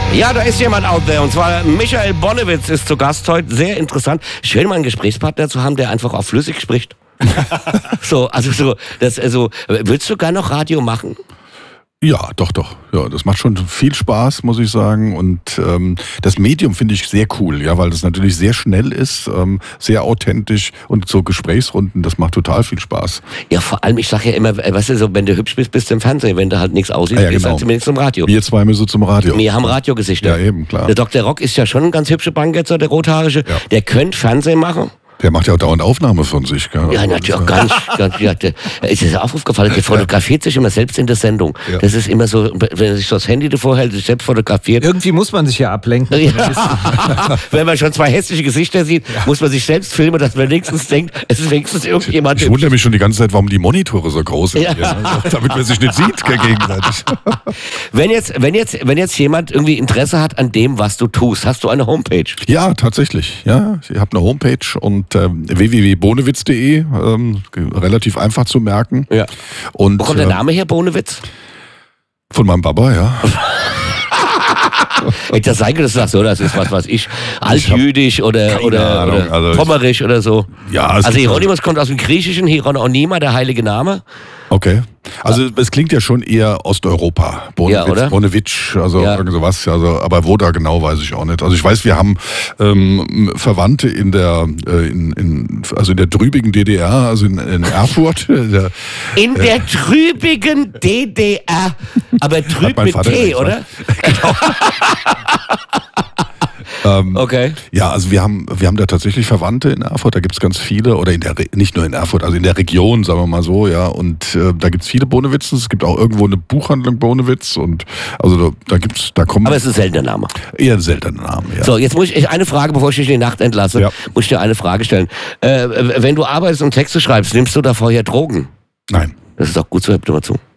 Ja, da ist jemand out there und zwar Michael Bonnewitz ist zu Gast heute. Sehr interessant. Schön, mal einen Gesprächspartner zu haben, der einfach auch flüssig spricht. Willst du gar noch Radio machen? Ja, doch. Ja, das macht schon viel Spaß, muss ich sagen. Und das Medium finde ich sehr cool, ja, weil das natürlich sehr schnell ist, sehr authentisch und so Gesprächsrunden, das macht total viel Spaß. Ja, vor allem, ich sage ja immer, weißt du, so, wenn du hübsch bist, bist du im Fernsehen. Wenn du halt nichts aussiehst, bist du halt zumindest zum Radio. Wir zwei müssen zum Radio. Wir haben Radiogesichter. Ja, eben, klar. Der Dr. Rock ist ja schon ein ganz hübscher Banketzer, der Rothaarige. Ja. Der könnte Fernsehen machen. Der macht ja auch dauernd Aufnahme von sich. Gell? Ja, natürlich auch ganz. Ist es auch aufgefallen, der fotografiert sich immer selbst in der Sendung. Ja. Das ist immer so, wenn er sich so das Handy davor hält, sich selbst fotografiert. Irgendwie muss man sich ja ablenken. Ja. Wenn man schon zwei hässliche Gesichter sieht, muss man sich selbst filmen, dass man wenigstens denkt, es ist wenigstens irgendjemand. Ich wundere mich schon die ganze Zeit, warum die Monitore so groß sind. Ja. Damit man sich nicht sieht gegenseitig. Wenn jetzt jemand irgendwie Interesse hat an dem, was du tust, hast du eine Homepage? Ja, tatsächlich. Ja, ich habe eine Homepage und www.bonewitz.de, relativ einfach zu merken. Ja. Und, wo kommt der Name her, Bonewitz? Von meinem Papa, ja. Hätte das sein können, dass du sagst, so, das ist was weiß ich, altjüdisch oder pommerisch oder so. Ja, also Hieronymus kommt aus dem Griechischen, Hieronima, der heilige Name. Okay. Also es klingt ja schon eher Osteuropa. Bonewitsch, also irgend sowas. Also, aber wo da genau, weiß ich auch nicht. Also ich weiß, wir haben Verwandte in der trübigen DDR, also in Erfurt. In der trübigen DDR. Aber trüb mit T, oder? Genau. Okay. Ja, also wir haben da tatsächlich Verwandte in Erfurt, da gibt es ganz viele, oder nicht nur in Erfurt, also in der Region, sagen wir mal so, ja, und da gibt es viele Bonewitzen, es gibt auch irgendwo eine Buchhandlung Bonewitz und also da kommen... Aber es ist ein seltener Name. Eher ein seltener Name, ja. So, jetzt muss ich eine Frage, bevor ich dich in die Nacht entlasse, muss ich dir eine Frage stellen. Wenn du arbeitest und Texte schreibst, nimmst du da vorher Drogen? Nein. Das ist auch gut, so hört mal zu.